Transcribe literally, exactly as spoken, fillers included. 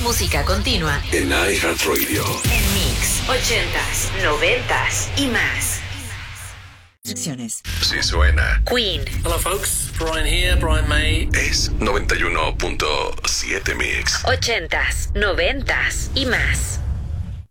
música continua en iHeartRadio. En Mix, ochentas, noventas y más. Instrucciones. Si suena Queen. Hello folks, Brian here, Brian May. es noventa y uno punto siete Mix. Ochentas, noventas y más.